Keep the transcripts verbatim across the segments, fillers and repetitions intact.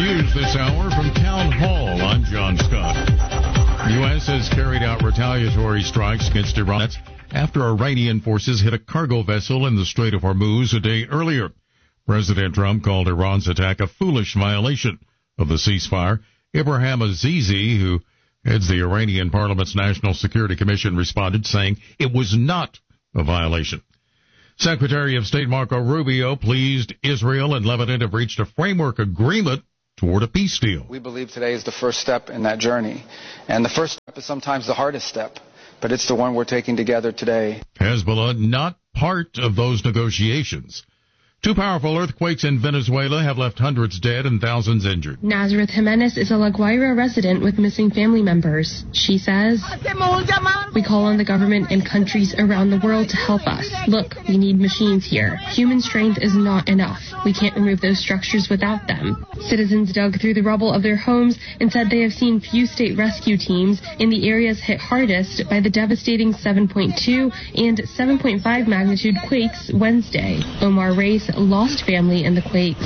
News this hour from Town Hall. I'm John Scott. The U S has carried out retaliatory strikes against Iran after Iranian forces hit a cargo vessel in the Strait of Hormuz a day earlier. President Trump called Iran's attack a foolish violation of the ceasefire. Ibrahim Azizi, who heads the Iranian Parliament's National Security Commission, responded, saying it was not a violation. Secretary of State Marco Rubio pleased Israel and Lebanon have reached a framework agreement toward a peace deal. We believe today is the first step in that journey. And the first step is sometimes the hardest step, but it's the one we're taking together today. Hezbollah not part of those negotiations. Two powerful earthquakes in Venezuela have left hundreds dead and thousands injured. Nazareth Jimenez is a La Guaira resident with missing family members. She says, "We call on the government and countries around the world to help us. Look, we need machines here. Human strength is not enough. We can't remove those structures without them." Citizens dug through the rubble of their homes and said they have seen few state rescue teams in the areas hit hardest by the devastating seven point two and seven point five magnitude quakes Wednesday. Omar Reis lost family in the quakes.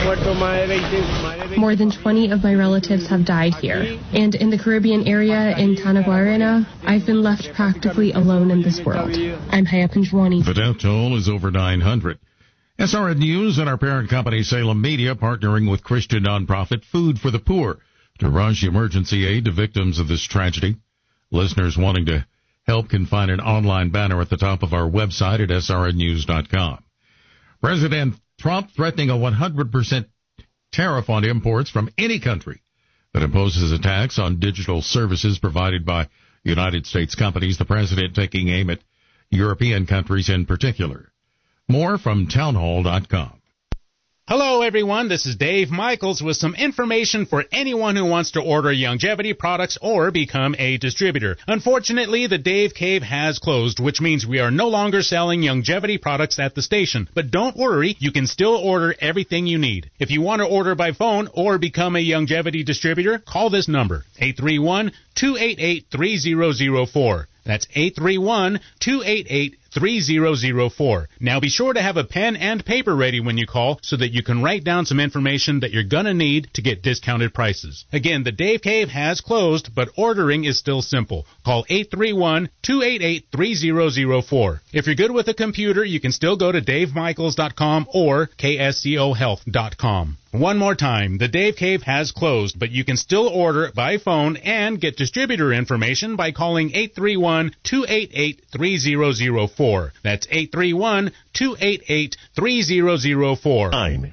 More than twenty of my relatives have died here. And in the Caribbean area in Tanaguarena, I've been left practically alone in this world. I'm Haya Panjwani. The death toll is over nine hundred. S R N News and our parent company Salem Media partnering with Christian nonprofit Food for the Poor to rush emergency aid to victims of this tragedy. Listeners wanting to help can find an online banner at the top of our website at S R N news dot com. President Trump threatening a one hundred percent tariff on imports from any country that imposes a tax on digital services provided by United States companies, the president taking aim at European countries in particular. More from town hall dot com. Hello, everyone. This is Dave Michaels with some information for anyone who wants to order Youngevity products or become a distributor. Unfortunately, the Dave Cave has closed, which means we are no longer selling Youngevity products at the station. But don't worry, you can still order everything you need. If you want to order by phone or become a Youngevity distributor, call this number, eight three one, two eight eight, three zero zero four. That's eight three one, two eight eight, three zero zero four. Now be sure to have a pen and paper ready when you call so that you can write down some information that you're going to need to get discounted prices. Again, the Dave Cave has closed, but ordering is still simple. Call eight three one, two eight eight, three zero zero four. If you're good with a computer, you can still go to dave michaels dot com or k s c o health dot com. One more time, the Dave Cave has closed, but you can still order by phone and get distributor information by calling eight three one, two eight eight, three zero zero four. That's eight three one, two eight eight, three zero zero four.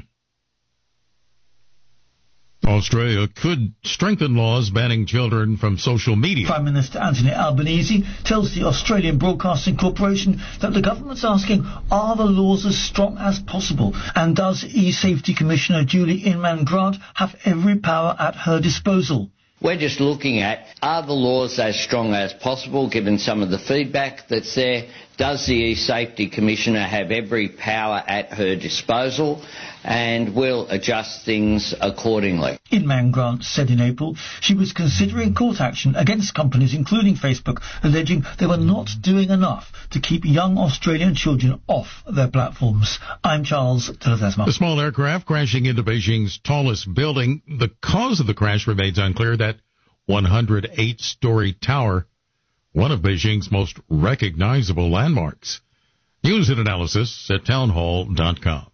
Australia could strengthen laws banning children from social media. Prime Minister Anthony Albanese tells the Australian Broadcasting Corporation that the government's asking, are the laws as strong as possible? And does E-Safety Commissioner Julie Inman-Grant have every power at her disposal? We're just looking at, are the laws as strong as possible, given some of the feedback that's there? Does the E-Safety Commissioner have every power at her disposal? And will adjust things accordingly. Inman-Grant said in April she was considering court action against companies, including Facebook, alleging they were not doing enough to keep young Australian children off their platforms. I'm Charles Telethesma. The small aircraft crashing into Beijing's tallest building. The cause of the crash remains unclear. That one hundred eight story tower, one of Beijing's most recognizable landmarks. News and analysis at town hall dot com.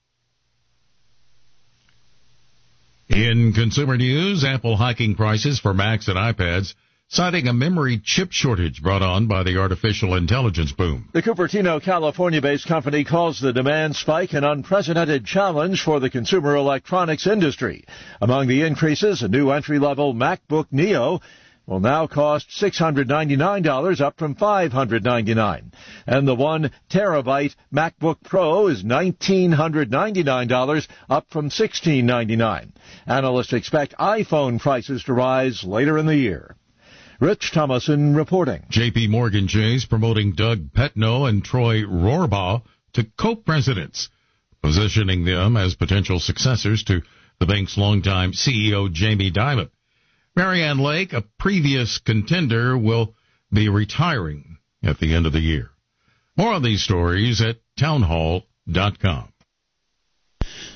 In consumer news, Apple hiking prices for Macs and iPads, citing a memory chip shortage brought on by the artificial intelligence boom. The Cupertino, California-based company calls the demand spike an unprecedented challenge for the consumer electronics industry. Among the increases, a new entry-level MacBook Neo will now cost six hundred ninety-nine dollars, up from five hundred ninety-nine dollars. And the one terabyte MacBook Pro is one thousand nine hundred ninety-nine dollars, up from one thousand six hundred ninety-nine dollars. Analysts expect iPhone prices to rise later in the year. Rich Thomason reporting. J P Morgan Chase promoting Doug Petno and Troy Rohrbaugh to co-presidents, positioning them as potential successors to the bank's longtime C E O Jamie Dimon. Marianne Lake, a previous contender, will be retiring at the end of the year. More on these stories at town hall dot com.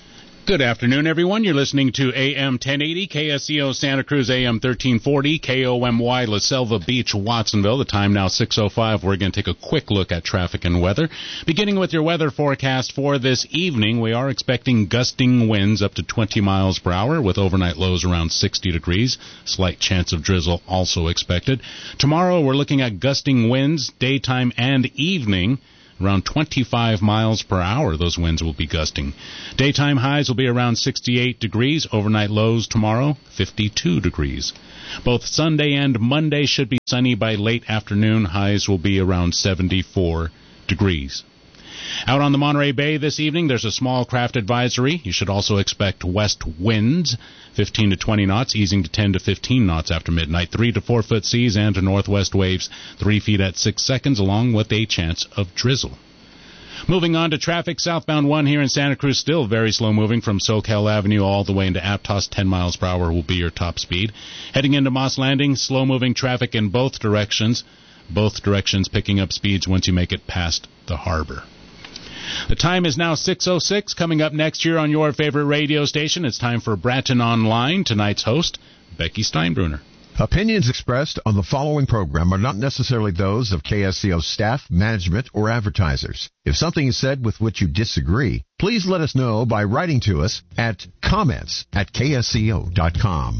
Good afternoon, everyone. You're listening to A M ten eighty, K S C O Santa Cruz, A M thirteen forty, K O M Y La Selva Beach, Watsonville. The time now six oh five. We're going to take a quick look at traffic and weather. Beginning with your weather forecast for this evening, we are expecting gusting winds up to twenty miles per hour with overnight lows around sixty degrees. Slight chance of drizzle also expected. Tomorrow, we're looking at gusting winds daytime and evening. Around twenty-five miles per hour, those winds will be gusting. Daytime highs will be around sixty-eight degrees. Overnight lows tomorrow, fifty-two degrees. Both Sunday and Monday should be sunny by late afternoon. Highs will be around seventy-four degrees. Out on the Monterey Bay this evening, there's a small craft advisory. You should also expect west winds, fifteen to twenty knots, easing to ten to fifteen knots after midnight. three to four foot seas and northwest waves, three feet at six seconds, along with a chance of drizzle. Moving on to traffic, southbound one here in Santa Cruz, still very slow moving from Soquel Avenue all the way into Aptos. ten miles per hour will be your top speed. Heading into Moss Landing, slow moving traffic in both directions. Both directions picking up speeds once you make it past the harbor. The time is now six oh six. Coming up next year on your favorite radio station, it's time for Bratton Online. Tonight's host, Becky Steinbruner. Opinions expressed on the following program are not necessarily those of K S C O staff, management, or advertisers. If something is said with which you disagree, please let us know by writing to us at comments at k s c o dot com.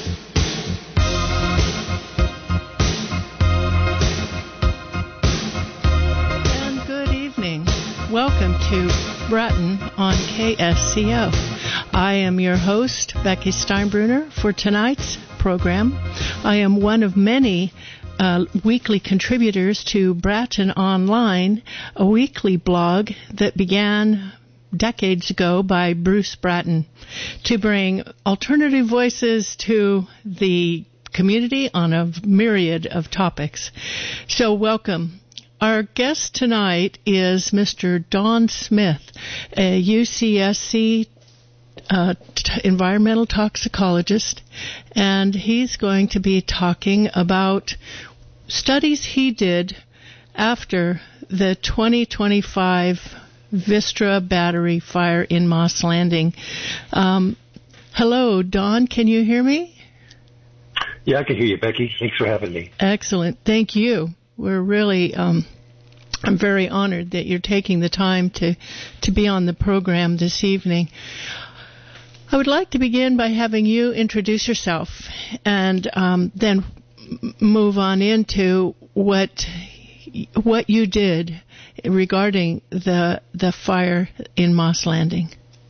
Welcome to Bratton on K S C O. I am your host, Becky Steinbruner, for tonight's program. I am one of many uh, weekly contributors to Bratton Online, a weekly blog that began decades ago by Bruce Bratton to bring alternative voices to the community on a myriad of topics. So welcome. Our guest tonight is Mister Don Smith, a U C S C uh, t- environmental toxicologist, and he's going to be talking about studies he did after the twenty twenty-five Vistra battery fire in Moss Landing. Um, hello, Don, can you hear me? Yeah, I can hear you, Becky. Thanks for having me. Excellent. Thank you. We're really, um, I'm very honored that you're taking the time to, to be on the program this evening. I would like to begin by having you introduce yourself and um, then move on into what what you did regarding the the fire in Moss Landing.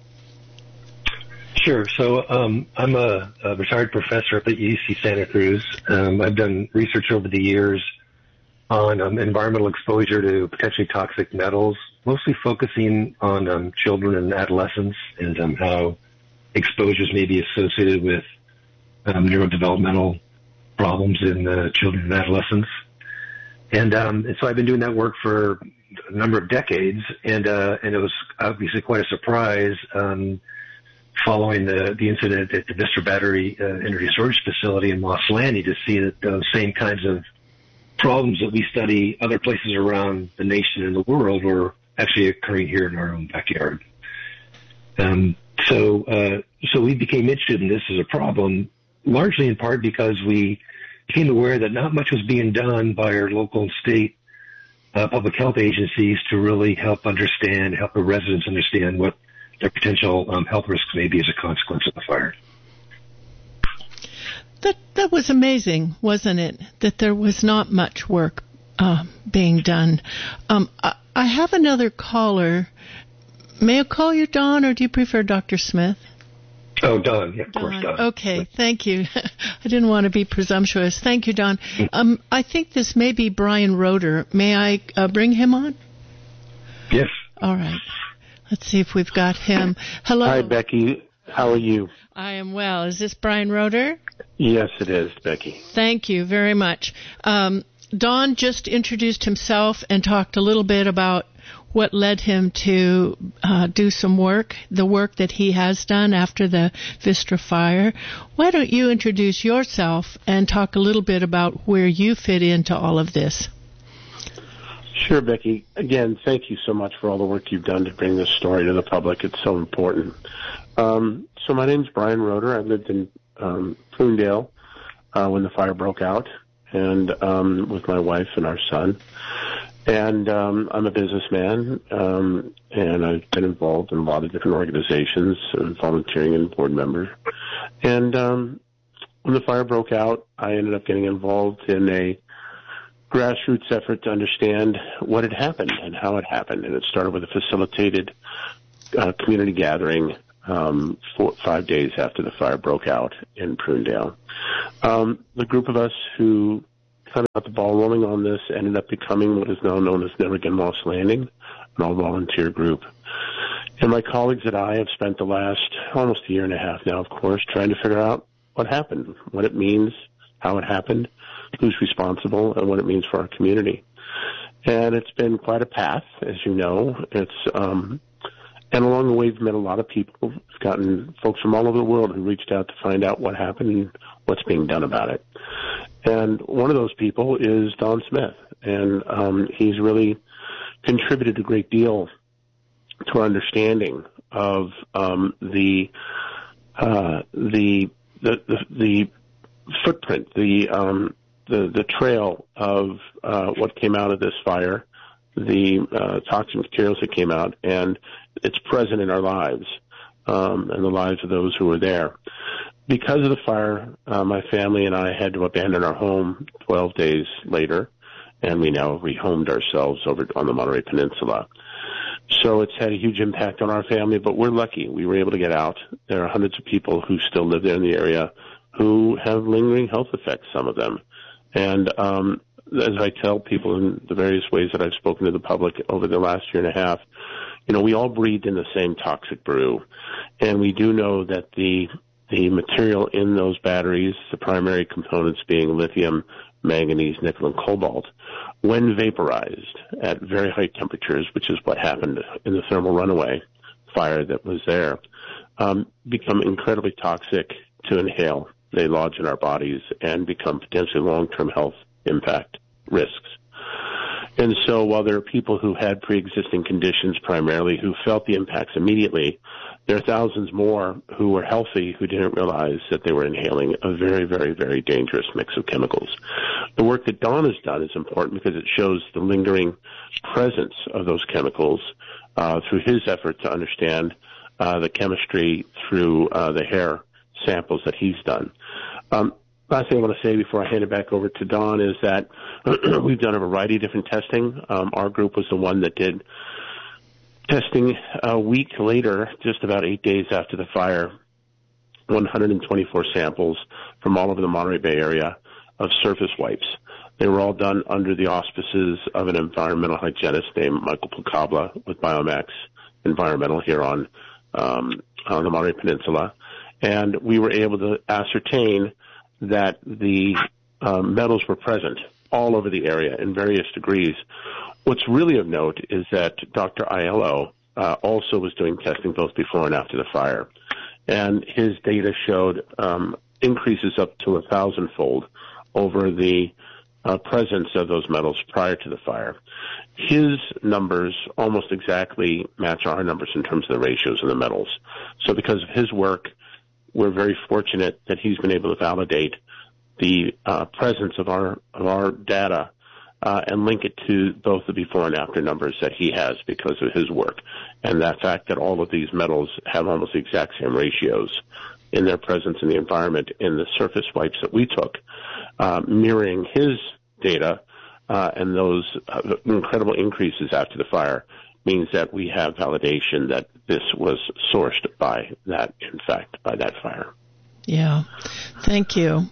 Sure. So um, I'm a, a retired professor up at U C Santa Cruz. Um, I've done research over the years on um, environmental exposure to potentially toxic metals, mostly focusing on um, children and adolescents and um, how exposures may be associated with um, neurodevelopmental problems in uh, children and adolescents. And, um, and so I've been doing that work for a number of decades, and uh, and it was obviously quite a surprise um, following the, the incident at the Vistra Battery uh, Energy Storage Facility in Moss Landing to see that those same kinds of problems that we study other places around the nation and the world were actually occurring here in our own backyard. Um, so, uh, so we became interested in this as a problem, largely in part because we became aware that not much was being done by our local and state uh, public health agencies to really help understand, help the residents understand what their potential um, health risks may be as a consequence of the fire. That that was amazing, wasn't it? That there was not much work uh, being done. Um, I, I have another caller. May I call you Don, or do you prefer Doctor Smith? Oh, Don. Yeah, of Don. course, Don. Okay, thank you. I didn't want to be presumptuous. Thank you, Don. Um, I think this may be Brian Roeder. May I uh, bring him on? Yes. All right. Let's see if we've got him. Hello. Hi, Becky. How are you? I am well. Is this Brian Roeder? Yes, it is, Becky. Thank you very much. Um, Don just introduced himself and talked a little bit about what led him to uh, do some work, the work that he has done after the Vistra fire. Why don't you introduce yourself and talk a little bit about where you fit into all of this? Sure, Becky. Again, thank you so much for all the work you've done to bring this story to the public. It's so important. Um, so my name's Brian Roeder. I lived in um, Prunedale uh, when the fire broke out, and um, with my wife and our son. And um, I'm a businessman, um, and I've been involved in a lot of different organizations, uh, volunteering and board member. And um, when the fire broke out, I ended up getting involved in a grassroots effort to understand what had happened and how it happened. And it started with a facilitated uh, community gathering um, four, five days after the fire broke out in Prunedale. Um, the group of us who kind of got the ball rolling on this ended up becoming what is now known as Never Again Moss Landing, an all-volunteer group. And my colleagues and I have spent the last almost a year and a half now, of course, trying to figure out what happened, what it means, how it happened, who's responsible, and what it means for our community. And it's been quite a path, as you know. It's um, and along the way, we've met a lot of people. We've gotten folks from all over the world who reached out to find out what happened and what's being done about it. And one of those people is Don Smith, and um, he's really contributed a great deal to our understanding of um, the, uh, the the the the footprint, the um, the the trail of uh, what came out of this fire, the uh, toxic materials that came out, and it's present in our lives um, and the lives of those who were there. Because of the fire, uh, my family and I had to abandon our home twelve days later, and we now rehomed ourselves over on the Monterey Peninsula. So it's had a huge impact on our family, but we're lucky. We were able to get out. There are hundreds of people who still live there in the area who have lingering health effects, some of them. And um, as I tell people in the various ways that I've spoken to the public over the last year and a half, you know, we all breathed in the same toxic brew. And we do know that the the material in those batteries, the primary components being lithium, manganese, nickel, and cobalt, when vaporized at very high temperatures, which is what happened in the thermal runaway fire that was there, um, become incredibly toxic to inhale. They lodge in our bodies and become potentially long-term health impact risks. And so while there are people who had pre-existing conditions primarily who felt the impacts immediately, there are thousands more who were healthy who didn't realize that they were inhaling a very, very, very dangerous mix of chemicals. The work that Don has done is important because it shows the lingering presence of those chemicals uh, through his effort to understand uh, the chemistry through uh, the hair samples that he's done. Um, last thing I want to say before I hand it back over to Don is that we've done a variety of different testing. Um, our group was the one that did testing a week later, just about eight days after the fire, one hundred twenty-four samples from all over the Monterey Bay area of surface wipes. They were all done under the auspices of an environmental hygienist named Michael Pacabla with Biomax Environmental here on, um, on the Monterey Peninsula. And we were able to ascertain that the um, metals were present all over the area in various degrees. What's really of note is that Doctor Aiello uh, also was doing testing both before and after the fire. And his data showed um, increases up to a thousandfold over the uh, presence of those metals prior to the fire. His numbers almost exactly match our numbers in terms of the ratios of the metals. So because of his work, we're very fortunate that he's been able to validate the uh, presence of our of our data uh, and link it to both the before and after numbers that he has because of his work, and that fact that all of these metals have almost the exact same ratios in their presence in the environment in the surface wipes that we took, uh, mirroring his data uh, and those uh, incredible increases after the fire means that we have validation that this was sourced by that, in fact, by that fire. Yeah. Thank you.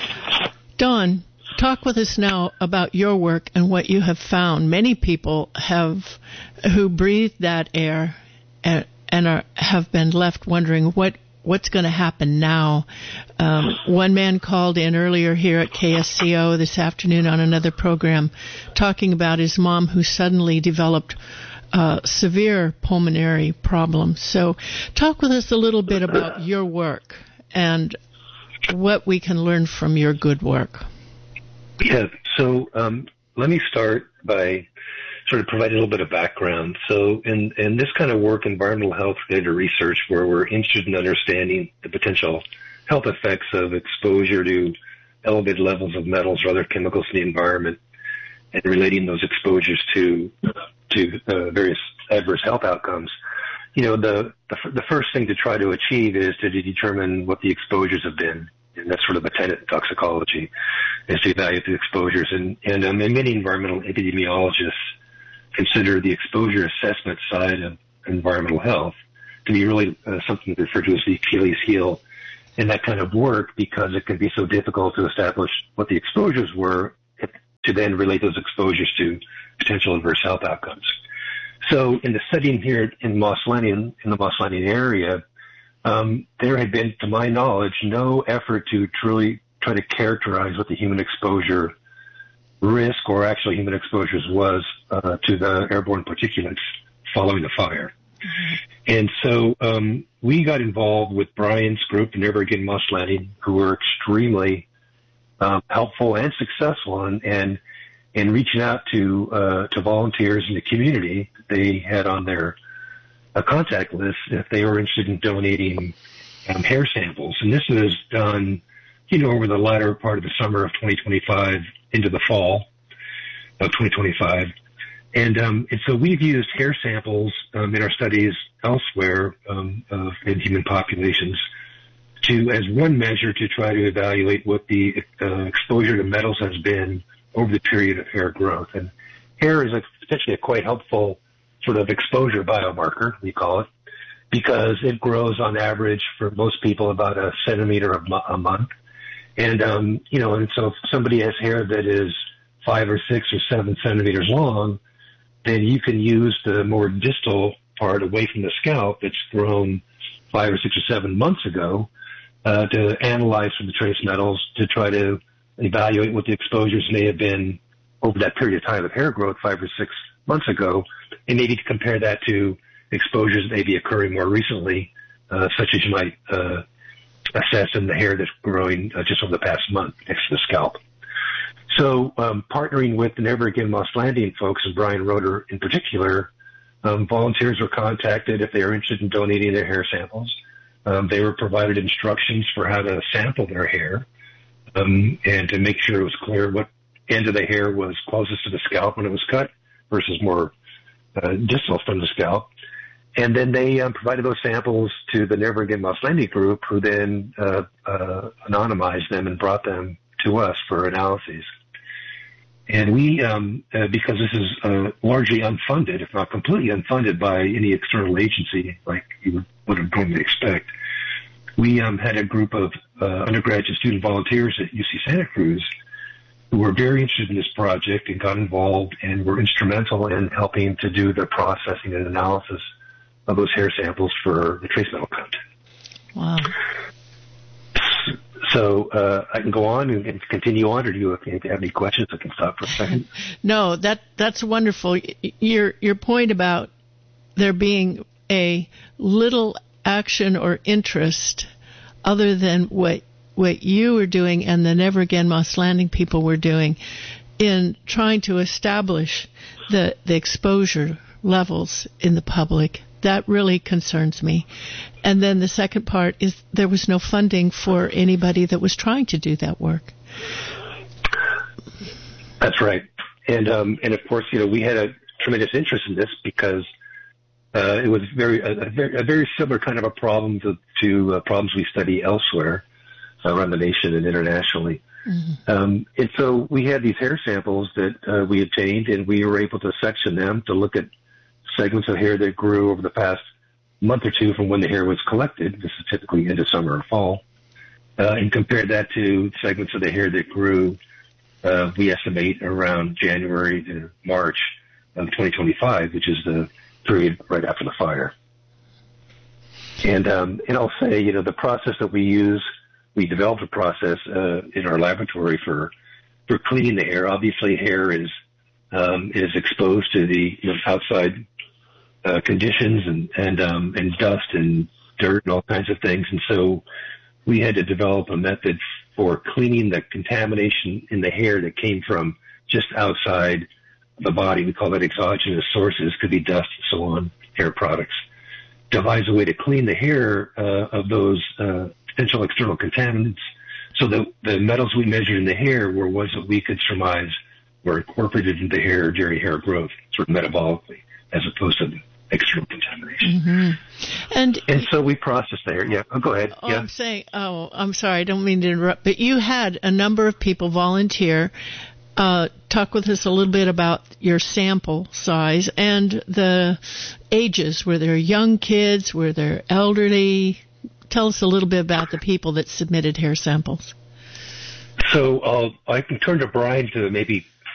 Don, talk with us now about your work and what you have found. Many people have who breathe that air and, and are, have been left wondering what what's going to happen now. Um, one man called in earlier here at K S C O this afternoon on another program talking about his mom who suddenly developed uh, severe pulmonary problems. So talk with us a little bit about your work and what we can learn from your good work. Yeah, so um, let me start by sort of provide a little bit of background. So in, in this kind of work, environmental health related research, where we're interested in understanding the potential health effects of exposure to elevated levels of metals or other chemicals in the environment, and relating those exposures to to uh, various adverse health outcomes. You know, the, the the first thing to try to achieve is to determine what the exposures have been, and that's sort of a tenet in toxicology, is to evaluate the exposures. And and, um, and many environmental epidemiologists consider the exposure assessment side of environmental health to be really uh, something referred to as the Achilles heel in that kind of work, because it can be so difficult to establish what the exposures were to then relate those exposures to potential adverse health outcomes. So in the setting here in Moss Landing, in the Moss Landing area, um, there had been, to my knowledge, no effort to truly try to characterize what the human exposure risk or actually human exposures was uh, to the airborne particulates following the fire. Mm-hmm. And so um, we got involved with Brian's group, Never Again Moss Landing, who were extremely um, helpful and successful in, and in reaching out to uh, to volunteers in the community they had on their uh, contact list if they were interested in donating um, hair samples. And this was done, you know, over the latter part of the summer of twenty twenty-five into the fall of twenty twenty-five. And, um, and so we've used hair samples um, in our studies elsewhere um, of in human populations to, as one measure, to try to evaluate what the uh, exposure to metals has been over the period of hair growth. And hair is a, potentially a quite helpful sort of exposure biomarker, we call it, because it grows on average for most people about a centimeter a, mo- a month. And, um, you know, and so if somebody has hair that is five or six or seven centimeters long, then you can use the more distal part away from the scalp that's grown five or six or seven months ago uh, to analyze for the trace metals to try to evaluate what the exposures may have been over that period of time of hair growth five or six months ago, and maybe to compare that to exposures that may be occurring more recently, uh, such as you might uh, assess in the hair that's growing uh, just over the past month next to the scalp. So um, partnering with the Never Again Moss Landing folks, and Brian Roeder in particular, um, volunteers were contacted if they were interested in donating their hair samples. Um, they were provided instructions for how to sample their hair um, and to make sure it was clear what end of the hair was closest to the scalp when it was cut versus more uh, distal from the scalp. And then they um, provided those samples to the Never Again Moss Landing group, who then uh, uh, anonymized them and brought them to us for analyses. And we, um, uh, because this is uh, largely unfunded, if not completely unfunded by any external agency like you would have normally expect, we um, had a group of uh, undergraduate student volunteers at U C Santa Cruz who were very interested in this project and got involved and were instrumental in helping to do the processing and analysis of those hair samples for the trace metal content. Wow. So uh, I can go on and continue on, or do you, if you have any questions, I can stop for a second. No, that that's wonderful. Your your point about there being a little action or interest other than what what you were doing and the Never Again Moss Landing people were doing in trying to establish the the exposure levels in the public. That really concerns me. And then the second part is there was no funding for anybody that was trying to do that work. That's right. And um, and of course, you know, we had a tremendous interest in this because uh, it was very a, a very a very similar kind of a problem to, to uh, problems we study elsewhere around the nation and internationally. Mm-hmm. Um, and so we had these hair samples that uh, we obtained, and we were able to section them to look at segments of hair that grew over the past month or two from when the hair was collected. This is typically into summer or fall. Uh, and compared that to segments of the hair that grew, uh, we estimate around January to March of twenty twenty-five, which is the period right after the fire. And, um, and I'll say, you know, the process that we use, we developed a process, uh, in our laboratory for, for cleaning the hair. Obviously hair is, um, is exposed to the you know, outside Uh, conditions and and um, and dust and dirt and all kinds of things, and so we had to develop a method for cleaning the contamination in the hair that came from just outside the body, we call that exogenous sources, could be dust and so on, hair products, devise a way to clean the hair uh, of those uh, potential external contaminants. So the, the metals we measured in the hair were ones that we could surmise were incorporated into the hair during hair growth, sort of metabolically, as opposed to the external contamination. Mm-hmm. And and so we processed the hair. Yeah, oh, go ahead. Oh, yeah. I'm saying, oh, I'm sorry, I don't mean to interrupt, but you had a number of people volunteer. Uh, talk with us a little bit about your sample size and the ages. Were there young kids? Were there elderly? Tell us a little bit about the people that submitted hair samples. So uh, I can turn to Brian to maybe